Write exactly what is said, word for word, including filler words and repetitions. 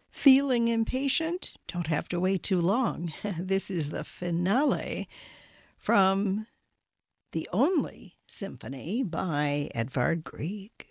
Feeling impatient? Don't have to wait too long. This is the finale from the only symphony by Edvard Grieg.